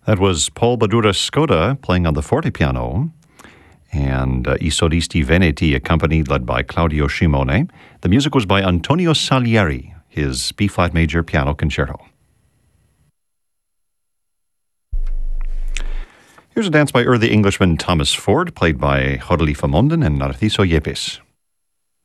That was Paul Badura Skoda playing on the fortepiano, and I Solisti Veneti accompanied, led by Claudio Scimone. The music was by Antonio Salieri, his B-flat major piano concerto. Here's a dance by early Englishman Thomas Ford, played by Jorge Famonden and Narciso Yepes.